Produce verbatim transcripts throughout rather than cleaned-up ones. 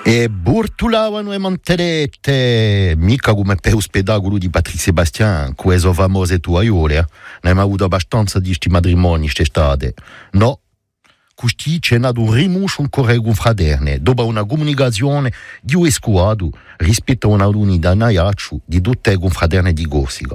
E burtulavano e manterette, mica come per lo spettacolo di Patrick Sébastien, questo famoso tuaiole, eh? Ne abbiamo avuto abbastanza di questi matrimoni quest'estate. No, questi c'è nato un rimuscio ancora confraterne, dopo una comunicazione di un squadro rispetto a una unità naiaccio di tutte le confraterne di Corsica.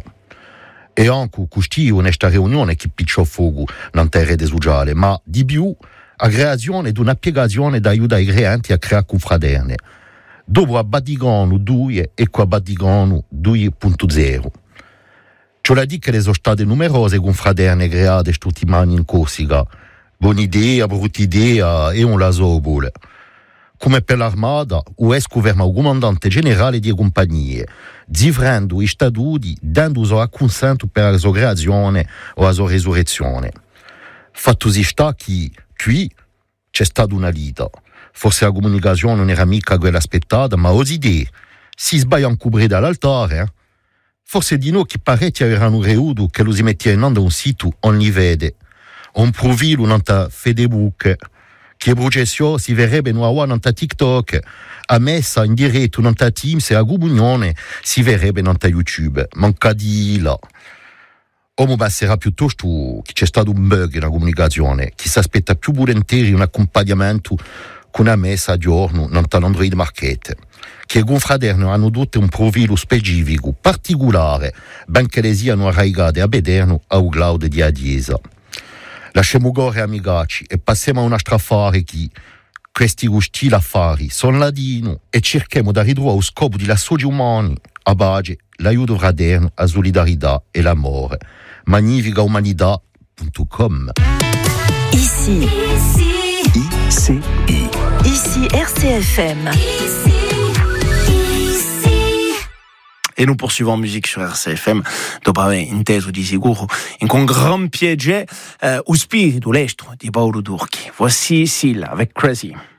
E anche questi questa riunione che picciò fuoco nella rete sociale, ma di più a creazione di una piegazione d'aiuto ai clienti a creare confraterne. Dopo a Batigano due e qua a Batigano due punto zero. Ciò la dico che sono state numerose confraterne create tutti i anni in Corsica. Buona idea, brutta idea e un la so vuole. Come per l'armata, o è scoverma il comandante generale di compagnie, zivrando i statuti, dando il consenso per la sua creazione o la sua resurrezione. Fatto si sta che qui c'è stata una lita. Forse la comunicazione non era mica quella aspettata, ma os idee si sbagliano a coprire dall'altare. Eh? Forse di noi che parecchi avevano reudo che lo si metteva in onda un sito on li vede, un profilo in Facebook, che processio si verrebbe nuova in TikTok, a messa in diretto in Teams e a comunione si verrebbe in YouTube. Manca di là. O mi passerà piuttosto che c'è stato un bug nella comunicazione, che si aspetta più volentieri un accompagnamento con una messa a giorno nell'Android Market, che i confraterni hanno tutti un profilo specifico, particolare, benché le siano arraigate a vederno al cloud di Adiesa. Lasciamo gore amici e passiamo a un altro affare che questi gusti affari sono ladino e cerchiamo di ritrovare lo scopo della società umana a base l'aiuto fraterno, la solidarietà e l'amore. magnifica umanità punto com. Ici. Ici. I C I. Ici R C F M. Ici. Et nous poursuivons en musique sur R C F M, dopo aver inteso di sicuro in con gran piacere eh, lo spirito l'estro di Paolo Turchi. Voici Silla avec Crazy.